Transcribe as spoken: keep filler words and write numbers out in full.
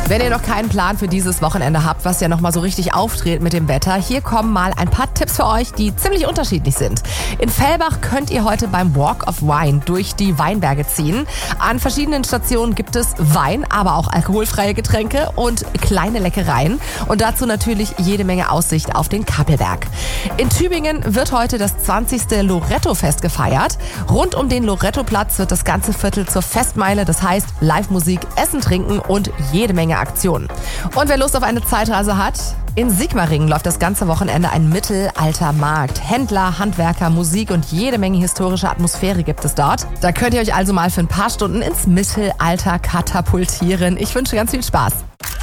Wenn ihr noch keinen Plan für dieses Wochenende habt, was ja nochmal so richtig auftritt mit dem Wetter, hier kommen mal ein paar Tipps für euch, die ziemlich unterschiedlich sind. In Fellbach könnt ihr heute beim Walk of Wine durch die Weinberge ziehen. An verschiedenen Stationen gibt es Wein, aber auch alkoholfreie Getränke und kleine Leckereien. Und dazu natürlich jede Menge Aussicht auf den Kappelberg. In Tübingen wird heute das zwanzigste Loretto-Fest gefeiert. Rund um den Loretto-Platz wird das ganze Viertel zur Festmeile. Das heißt Live-Musik, Essen, Trinken und jede Menge Aktionen. Und wer Lust auf eine Zeitreise hat, in Sigmaringen läuft das ganze Wochenende ein Mittelaltermarkt. Händler, Handwerker, Musik und jede Menge historische Atmosphäre gibt es dort. Da könnt ihr euch also mal für ein paar Stunden ins Mittelalter katapultieren. Ich wünsche ganz viel Spaß.